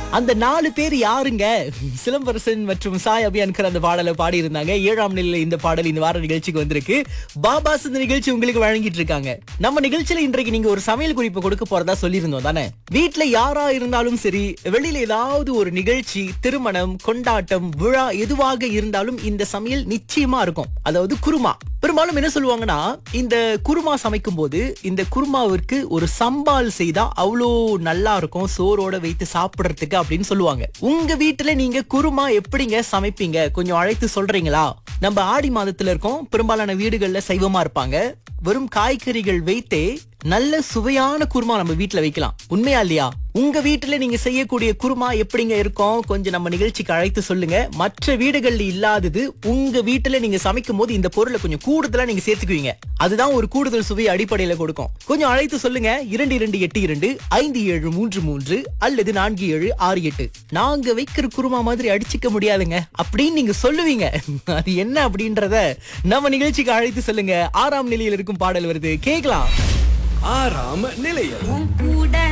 அந்த 4 பேர் யாருங்க? சிலம்பரசன் மற்றும் சாய் அபியான்கர் அந்த பாடலை பாடி இருந்தாங்க. 7ஆம் நிலையில இந்த பாடல் இந்த வார நிகழ்ச்சிக்கு வந்திருக்கு. பாபாஸ் இந்த நிகழ்ச்சி உங்களுக்கு வழங்கிட்டு இருக்காங்க. நம்ம நிகழ்ச்சியில இன்றைக்கு நீங்க ஒரு சமையல் குறிப்பு கொடுக்க போறதா சொல்லியிருந்தோம் தானே? வீட்ல யாரா இருந்தாலும் சரி, வெளியில ஏதாவது ஒரு நிகழ்ச்சி, திருமணம், கொண்டாட்டம், விழா எதுவாக இருந்தாலும் இந்த சமையல் நிச்சயமா இருக்கும். அதாவது குருமா. பெரும்பாலும் என்ன சொல்லுவாங்கன்னா, இந்த குருமா சமைக்கும் போது இந்த குருமாவிற்கு ஒரு சம்பால் செய்தா அவ்வளோ நல்லா இருக்கும் சோறோட வைத்து சாப்பிடுறதுக்கு அப்படின்னு சொல்லுவாங்க. உங்க வீட்டுல நீங்க குருமா எப்படிங்க சமைப்பீங்க? கொஞ்சம் அழைத்து சொல்றீங்களா? நம்ம ஆடி மாதத்துல இருக்கோம். பெரும்பாலான வீடுகள்ல சைவமா இருப்பாங்க. வெறும் காய்கறிகள் வைத்தே நல்ல சுவையான குருமா நம்ம வீட்டுல வைக்கலாம். உண்மையா இல்லையா? உங்க வீட்டுல நீங்க செய்யக்கூடிய குருமா எப்படிங்க இருக்கும்? கொஞ்சம் நம்ம நிகழ்ச்சிக்கு அழைத்து சொல்லுங்க. மற்ற வீடுகள்ல இல்லாதது உங்க வீட்டுல நீங்க சமைக்கும் போது இந்த பொருளை கொஞ்சம் கூடுதலா நீங்க சேர்த்துக்குவீங்க. அதுதான் ஒரு கூடுதல் சுவை அடிப்படையில கொடுக்கும். கொஞ்சம் அழைத்து சொல்லுங்க. 22825733 அல்லது 4768. நாங்க வைக்கிற குருமா மாதிரி அடிச்சுக்க முடியாதுங்க அப்படின்னு நீங்க சொல்லுவீங்க. அது என்ன அப்படின்றத நம்ம நிகழ்ச்சிக்கு அழைத்து சொல்லுங்க. 6ஆம் நிலையில் இருக்கும் பாடல் வருது, கேக்கலாம். 6ஆம் நிலையம். உன் கூட